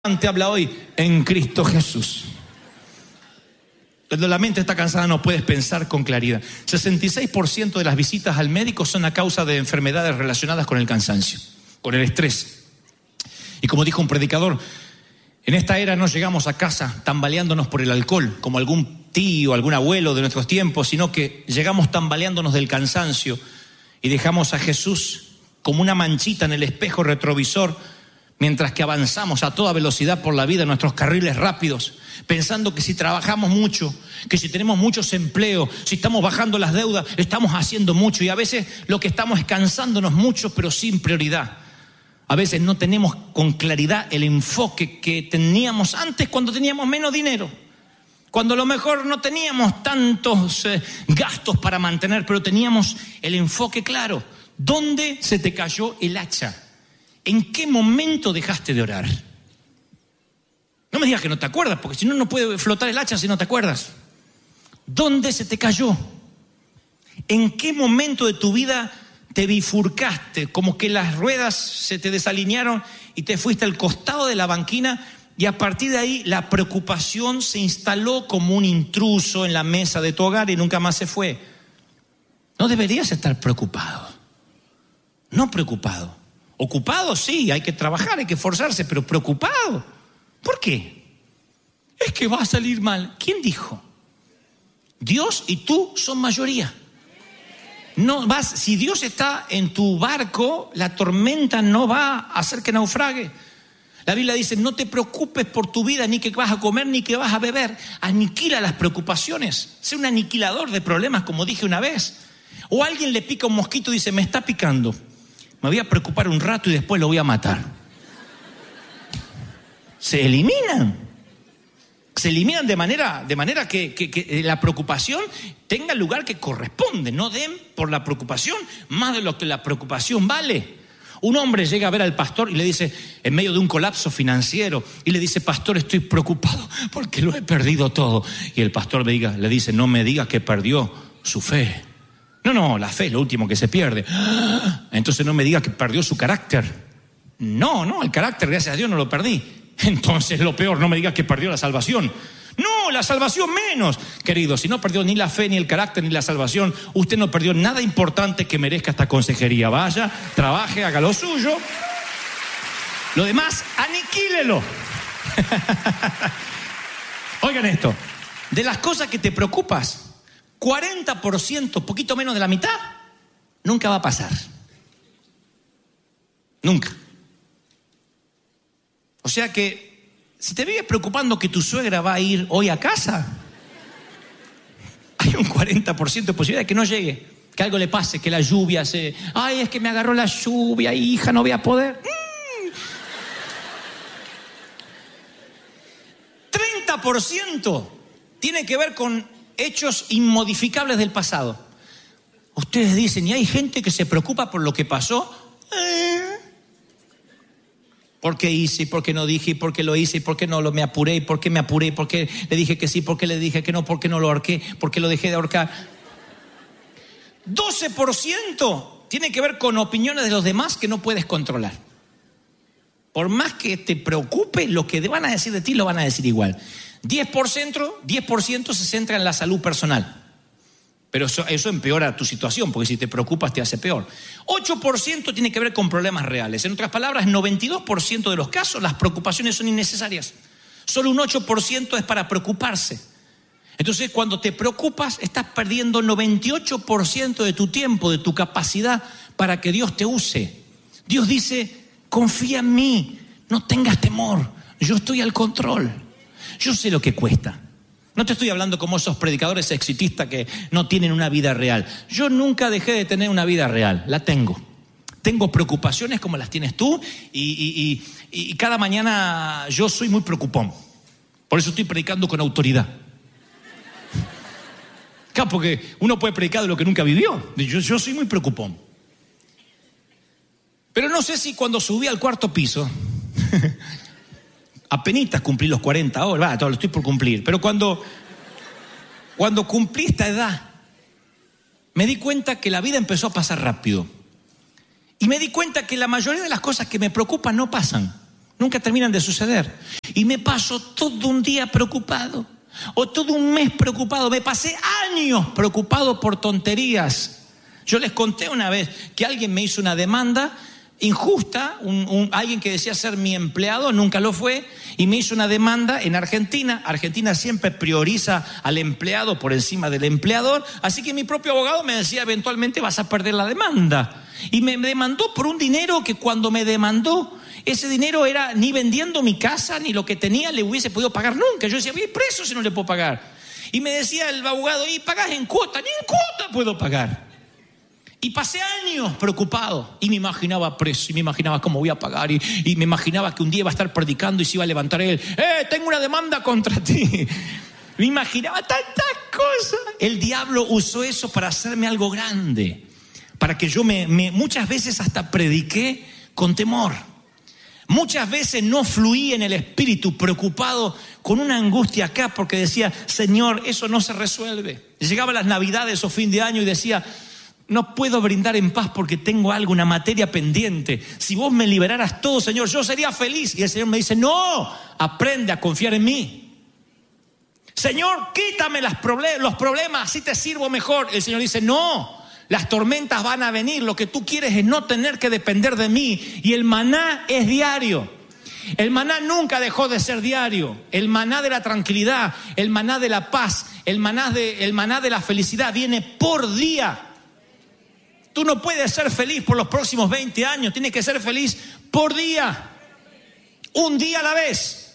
Te habla hoy en Cristo Jesús. Cuando la mente está cansada no puedes pensar con claridad. 66% de las visitas al médico son a causa de enfermedades relacionadas con el cansancio, con el estrés. Y como dijo un predicador, en esta era no llegamos a casa tambaleándonos por el alcohol, como algún tío, algún abuelo de nuestros tiempos, sino que llegamos tambaleándonos del cansancio y dejamos a Jesús como una manchita en el espejo retrovisor, mientras que avanzamos a toda velocidad por la vida en nuestros carriles rápidos, pensando que si trabajamos mucho, que si tenemos muchos empleos, si estamos bajando las deudas, estamos haciendo mucho. Y a veces lo que estamos es cansándonos mucho, pero sin prioridad. A veces no tenemos con claridad el enfoque que teníamos antes cuando teníamos menos dinero. Cuando a lo mejor no teníamos tantos gastos para mantener, pero teníamos el enfoque claro. ¿Dónde se te cayó el hacha? ¿En qué momento dejaste de orar? No me digas que no te acuerdas, porque si no, no puede flotar el hacha si no te acuerdas. ¿Dónde se te cayó? ¿En qué momento de tu vida te bifurcaste? Como que las ruedas se te desalinearon y te fuiste al costado de la banquina, y a partir de ahí la preocupación se instaló como un intruso en la mesa de tu hogar y nunca más se fue. No deberías estar preocupado. No preocupado. Ocupado, sí, hay que trabajar, hay que esforzarse, pero preocupado. ¿Por qué? Es que va a salir mal. ¿Quién dijo? Dios y tú son mayoría. No vas, si Dios está en tu barco, la tormenta no va a hacer que naufrague. La Biblia dice: no te preocupes por tu vida, ni que vas a comer, ni que vas a beber. Aniquila las preocupaciones. Sé un aniquilador de problemas, como dije una vez. O alguien le pica un mosquito y dice: me está picando. Me voy a preocupar un rato y después lo voy a matar. Se eliminan. Se eliminan de manera que la preocupación tenga el lugar que corresponde. No den por la preocupación más de lo que la preocupación vale. Un hombre llega a ver al pastor y le dice, en medio de un colapso financiero, y le dice: pastor, estoy preocupado porque lo he perdido todo. Y el pastor le dice: no me diga que perdió su fe. No, la fe es lo último que se pierde. Entonces no me diga que perdió su carácter. No, el carácter, gracias a Dios, no lo perdí. Entonces lo peor, no me diga que perdió la salvación. No, la salvación menos. Querido, si no perdió ni la fe, ni el carácter, ni la salvación, usted no perdió nada importante que merezca esta consejería. Vaya, trabaje, haga lo suyo. Lo demás, aniquílelo. Oigan esto, de las cosas que te preocupas, 40%, poquito menos de la mitad, nunca va a pasar. Nunca. O sea que, si te vives preocupando que tu suegra va a ir hoy a casa, hay un 40% de posibilidad de que no llegue, que algo le pase, que la lluvia se... Ay, es que me agarró la lluvia, hija, no voy a poder. 30% tiene que ver con hechos inmodificables del pasado. Ustedes dicen, y hay gente que se preocupa por lo que pasó. ¿Por qué hice? ¿Por qué no dije? ¿Por qué lo hice? ¿Por qué no me apuré? ¿Por qué me apuré? ¿Por qué le dije que sí? ¿Por qué le dije que no? ¿Por qué no lo ahorqué? ¿Por qué lo dejé de ahorcar? 12% tiene que ver con opiniones de los demás que no puedes controlar. Por más que te preocupe, lo que van a decir de ti lo van a decir igual. 10% se centra en la salud personal. Pero eso empeora tu situación, porque si te preocupas te hace peor. 8% tiene que ver con problemas reales. En otras palabras, en 92% de los casos las preocupaciones son innecesarias. Solo un 8% es para preocuparse. Entonces, cuando te preocupas, estás perdiendo 98% de tu tiempo, de tu capacidad para que Dios te use. Dios dice: confía en mí, no tengas temor, yo estoy al control. Yo sé lo que cuesta. No te estoy hablando como esos predicadores exitistas que no tienen una vida real. Yo nunca dejé de tener una vida real, la tengo. Tengo preocupaciones como las tienes tú y cada mañana yo soy muy preocupón. Por eso estoy predicando con autoridad. Claro, porque uno puede predicar de lo que nunca vivió. Yo soy muy preocupón. Pero no sé si cuando subí al cuarto piso... Apenitas cumplí los 40 ahora, lo estoy por cumplir. Pero cuando cumplí esta edad, me di cuenta que la vida empezó a pasar rápido. Y me di cuenta que la mayoría de las cosas que me preocupan no pasan. Nunca terminan de suceder. Y me paso todo un día preocupado, o todo un mes preocupado. Me pasé años preocupado por tonterías. Yo les conté una vez que alguien me hizo una demanda injusta, alguien que decía ser mi empleado, nunca lo fue, y me hizo una demanda en Argentina. Argentina siempre prioriza al empleado por encima del empleador, así que mi propio abogado me decía, eventualmente vas a perder la demanda. Y me demandó por un dinero que cuando me demandó, ese dinero era ni vendiendo mi casa, ni lo que tenía le hubiese podido pagar nunca. Yo decía, voy preso si no le puedo pagar. Y me decía el abogado, ¿y pagás en cuota? Ni en cuota puedo pagar. Y pasé años preocupado y me imaginaba preso y me imaginaba cómo voy a pagar y me imaginaba que un día iba a estar predicando y se iba a levantar él. Tengo una demanda contra ti. Me imaginaba tantas cosas. El diablo usó eso para hacerme algo grande, para que yo muchas veces hasta prediqué con temor. Muchas veces no fluí en el espíritu, preocupado, con una angustia acá, porque decía, Señor, eso no se resuelve. Llegaba las Navidades o fin de año y decía, no puedo brindar en paz porque tengo algo, una materia pendiente. Si vos me liberaras todo, Señor, yo sería feliz. Y el Señor me dice, no, aprende a confiar en mí. Señor, quítame los problemas, así te sirvo mejor. El Señor dice, no, las tormentas van a venir. Lo que tú quieres es no tener que depender de mí. Y el maná es diario. El maná nunca dejó de ser diario. El maná de la tranquilidad, el maná de la paz, el maná de la felicidad viene por día. Tú no puedes ser feliz por los próximos 20 años, tienes que ser feliz por día, un día a la vez.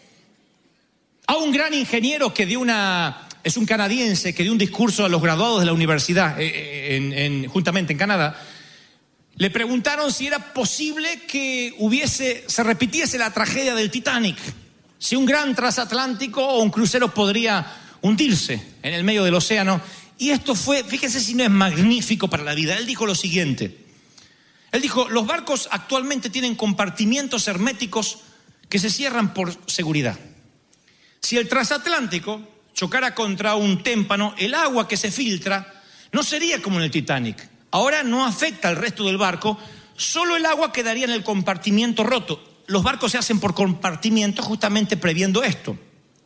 A un gran ingeniero que es un canadiense que dio un discurso a los graduados de la universidad, juntamente en Canadá, le preguntaron si era posible que se repitiese la tragedia del Titanic, si un gran transatlántico o un crucero podría hundirse en el medio del océano. Y esto fue, fíjense si no es magnífico para la vida. Él dijo lo siguiente. Él dijo, los barcos actualmente tienen compartimientos herméticos que se cierran por seguridad. Si el transatlántico chocara contra un témpano, el agua que se filtra no sería como en el Titanic. Ahora no afecta al resto del barco, solo el agua quedaría en el compartimiento roto. Los barcos se hacen por compartimientos justamente previendo esto.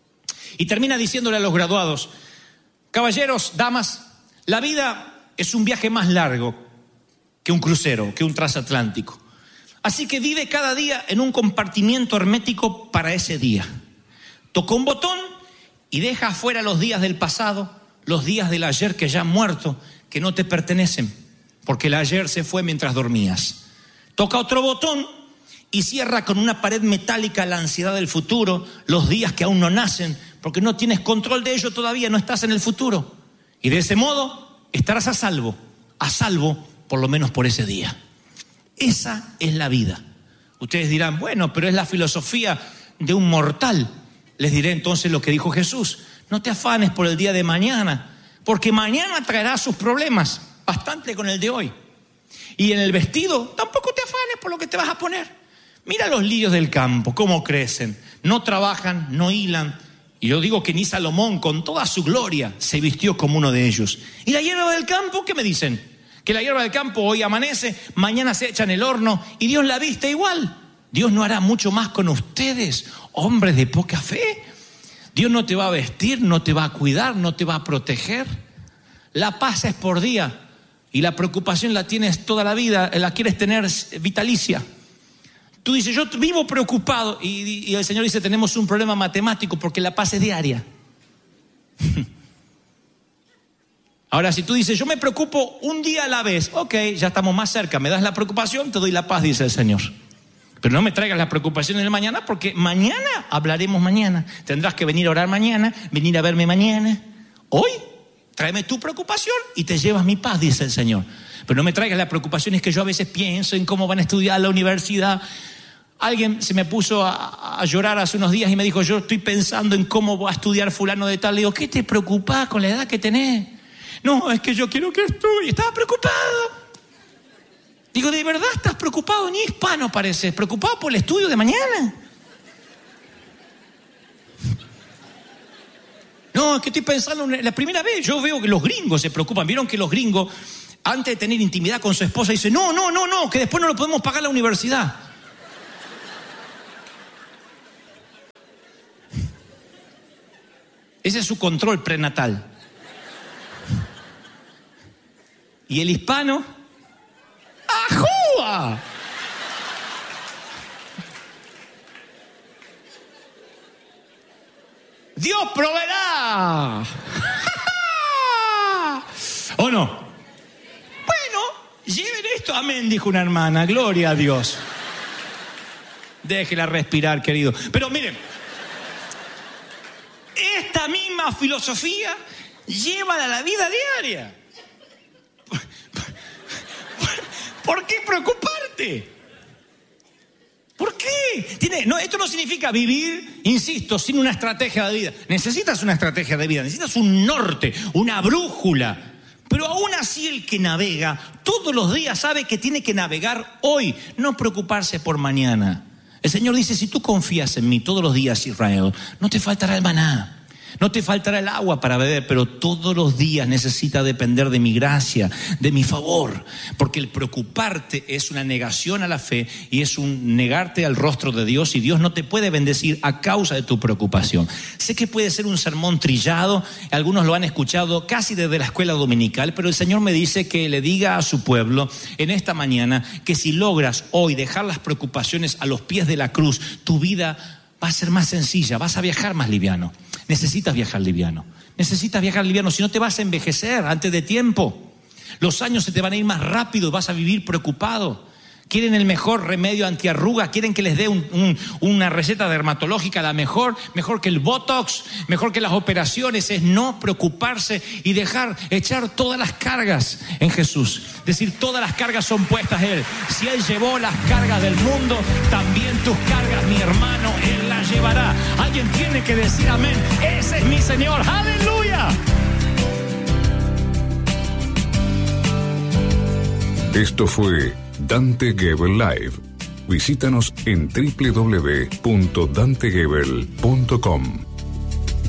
Y termina diciéndole a los graduados, caballeros, damas, la vida es un viaje más largo que un crucero, que un transatlántico. Así que vive cada día en un compartimiento hermético para ese día. Toca un botón y deja afuera los días del pasado, los días del ayer que ya han muerto, que no te pertenecen, porque el ayer se fue mientras dormías. Toca otro botón y cierra con una pared metálica la ansiedad del futuro, los días que aún no nacen, porque no tienes control de ello todavía, no estás en el futuro. Y de ese modo estarás a salvo por lo menos por ese día. Esa es la vida. Ustedes dirán, bueno, pero es la filosofía de un mortal. Les diré entonces lo que dijo Jesús. No te afanes por el día de mañana, porque mañana traerá sus problemas, bastante con el de hoy. Y en el vestido, tampoco te afanes por lo que te vas a poner. Mira los lirios del campo, cómo crecen. No trabajan, no hilan. Y yo digo que ni Salomón, con toda su gloria, se vistió como uno de ellos. ¿Y la hierba del campo? ¿Qué me dicen? Que la hierba del campo hoy amanece, mañana se echa en el horno y Dios la viste igual. Dios no hará mucho más con ustedes, hombres de poca fe. Dios no te va a vestir, no te va a cuidar, no te va a proteger. La paz es por día y la preocupación la tienes toda la vida, la quieres tener vitalicia. Tú dices, yo vivo preocupado y el Señor dice, tenemos un problema matemático porque la paz es diaria. Ahora, si tú dices, yo me preocupo un día a la vez, ok, ya estamos más cerca, me das la preocupación, te doy la paz, dice el Señor. Pero no me traigas la preocupación en el mañana porque mañana hablaremos mañana. Tendrás que venir a orar mañana, venir a verme mañana. Hoy, tráeme tu preocupación y te llevas mi paz, dice el Señor. Pero no me traigas la preocupación, es que yo a veces pienso en cómo van a estudiar la universidad. Alguien se me puso a llorar hace unos días y me dijo, yo estoy pensando en cómo voy a estudiar fulano de tal. Le digo, ¿qué te preocupás con la edad que tenés? No, es que yo quiero que estudie. Estaba preocupado. Digo, ¿de verdad estás preocupado? Ni hispano pareces. ¿Preocupado por el estudio de mañana? No, es que estoy pensando, la primera vez yo veo que los gringos se preocupan. Vieron que los gringos, antes de tener intimidad con su esposa, dicen, no, que después no lo podemos pagar la universidad. Ese es su control prenatal. Y el hispano, ¡ajúa! Dios proveerá. ¿O no? Bueno, lleven esto. Amén, dijo una hermana. Gloria a Dios. Déjela respirar, querido. Pero miren, esta misma filosofía llévala a la vida diaria. ¿Por qué preocuparte? ¿Por qué? No, esto no significa vivir, insisto, sin una estrategia de vida. Necesitas una estrategia de vida, necesitas un norte, una brújula. Pero aún así el que navega todos los días sabe que tiene que navegar hoy, no preocuparse por mañana. El Señor dice, si tú confías en mí todos los días, Israel, no te faltará el maná. No te faltará el agua para beber, pero todos los días necesitas depender de mi gracia, de mi favor. Porque el preocuparte es una negación a la fe y es un negarte al rostro de Dios, y Dios no te puede bendecir a causa de tu preocupación. Sé que puede ser un sermón trillado, algunos lo han escuchado casi desde la escuela dominical, pero el Señor me dice que le diga a su pueblo en esta mañana que si logras hoy dejar las preocupaciones a los pies de la cruz, tu vida va a ser más sencilla, vas a viajar más liviano. Necesitas viajar liviano. Si no te vas a envejecer antes de tiempo. Los años se te van a ir más rápido y vas a vivir preocupado. Quieren el mejor remedio antiarruga, quieren que les dé una receta dermatológica, la mejor que el Botox, mejor que las operaciones. Es no preocuparse y echar todas las cargas en Jesús. Es decir, todas las cargas son puestas Él. Si Él llevó las cargas del mundo, también tus cargas, mi hermano, Él las llevará. Alguien tiene que decir amén. Ese es mi Señor. ¡Aleluya! Esto fue Dante Gebel Live. Visítanos en www.dantegebel.com.